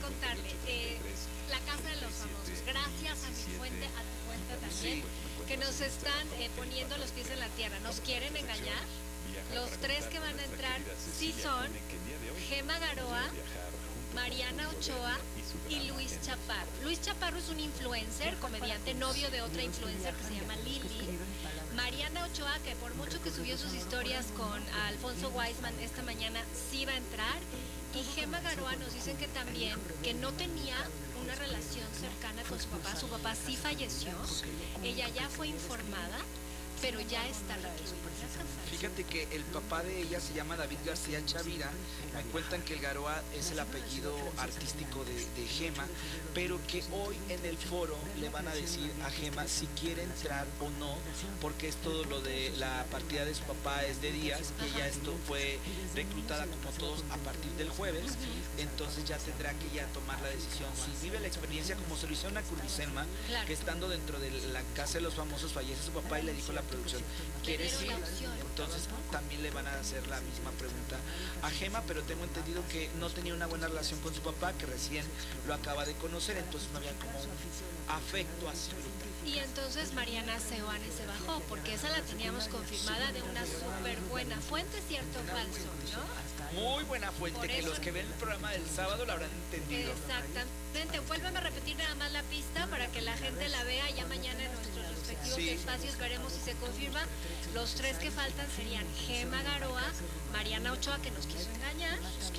contarle. La Casa de los Famosos, gracias a mi fuente, a tu cuenta también, que nos están poniendo los pies en la tierra. ¿Nos quieren engañar? Los tres que van a entrar sí son Gema Garoa, Mariana Ochoa y Luis Chaparro. Luis Chaparro es un influencer, comediante, novio de otra influencer que se llama Lili. Mariana Ochoa, que por mucho que subió sus historias con Alfonso Weisman esta mañana, sí va a entrar. Y Gema Garoa nos dicen que también, que no tenía una relación cercana con su papá. Su papá sí falleció. Ella ya fue informada, pero ya está recluida. Fíjate que el papá de ella se llama David García Chavira. Me cuentan que el Garoa es el apellido artístico de Gema, pero que hoy en el foro le van a decir a Gema si quiere entrar o no, porque es todo lo de la partida de su papá es de días, y ella esto fue reclutada como todos a partir del jueves, entonces ya tendrá que ya tomar la decisión si vive la experiencia como se lo hicieron a Curriselma, que estando dentro de la Casa de los Famosos fallece su papá y le dijo a la producción, ¿quieres ir? Entonces también le van a hacer la misma pregunta a Gema, pero tengo entendido que no tenía una buena relación con su papá, que recién lo acaba de conocer, entonces no había como un afecto así brutal. Y entonces Mariana Seoane se bajó, porque esa la teníamos confirmada de una súper buena fuente, cierto o falso, ¿no? Muy buena fuente, que los que ven el programa del sábado lo habrán entendido. Exactamente, vuélveme a repetir nada más la pista para que la gente la vea, ya mañana en nuestros respectivos espacios veremos si se confirma. Los tres que faltan serían Gema Garoa, Mariana Ochoa, que nos quiso engañar,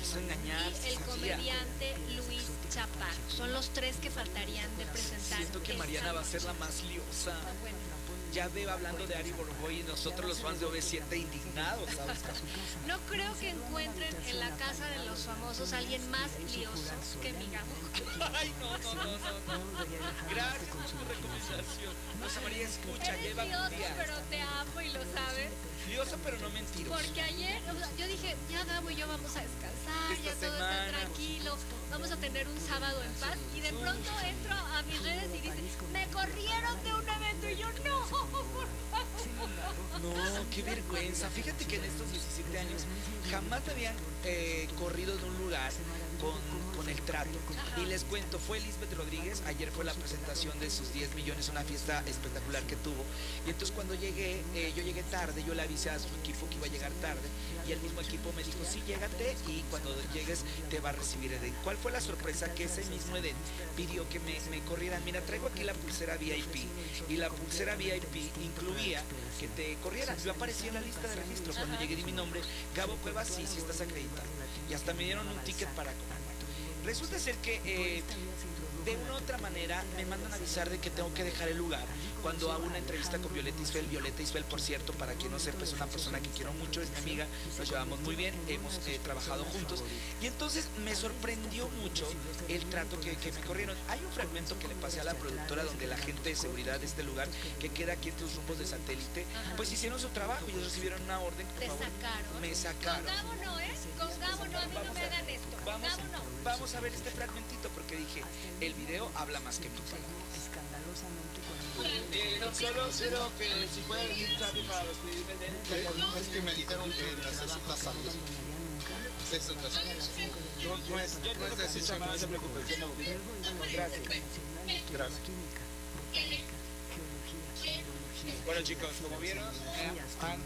y el comediante Luis Chaparro. Son los tres que faltarían de presentar. Siento que Mariana va a ser la más liosa. Ya veo hablando de Ari Boroboy y nosotros los fans de OV7 indignados, ¿sabes? No creo que encuentren en la Casa de los Famosos a alguien más lioso que mi Gabo. Ay, no. Gracias por tu recomendación. Rosa María, escucha, Eres lleva lioso, un día. pero te amo y lo sabes. Lioso, pero no mentiroso. Porque ayer, yo dije, ya Gabo y yo vamos a descansar, ya todo está tranquilo, vamos a tener un sábado en paz. Y de pronto entro a mis redes y dicen, me corrieron de un evento. Y yo, no, por favor. No, qué vergüenza. Fíjate que en estos 17 años jamás me habían corrido de un lugar con el trato. Y les cuento, fue Lisbeth Rodríguez, ayer fue la presentación de sus 10 millones, una fiesta espectacular que tuvo. Y entonces cuando llegué, yo llegué tarde, yo le avisé a su equipo que iba a llegar tarde, y el mismo equipo me dijo, sí, llégate y cuando llegues te va a recibir Eden. ¿Cuál fue la sorpresa? Que ese mismo Eden pidió que me corrieran. Mira, traigo aquí la pulsera VIP, y la pulsera VIP incluía que te corrieran. Yo aparecí en la lista de registro. Cuando llegué di mi nombre, Gabo Cuevas, sí estás acreditado. Y hasta me dieron un ticket para comer. Resulta ser que de una u otra manera me mandan a avisar de que tengo que dejar el lugar cuando hago una entrevista con Violeta Isfel. Violeta Isfel, por cierto, para quien no sepa, es una persona que quiero mucho, es mi amiga, nos llevamos muy bien, hemos trabajado juntos, y entonces me sorprendió mucho el trato que me corrieron. Hay un fragmento que le pasé a la productora donde la gente de seguridad de este lugar, que queda aquí en los rumbos de satélite, pues hicieron su trabajo y ellos recibieron una orden. Te sacaron. Me sacaron. Con Gabo no, ¿eh? Con Gabo no, a mí no me hagan esto. Gabo no. Vamos a ver este fragmentito, porque dije, el video habla más que mi palabra. Solo quiero que si pueden ir rápido para despedirme de él. Es que me dijeron que necesitas salir. No es decisión, no se preocupen. Gracias. Bueno, chicos, como vieron,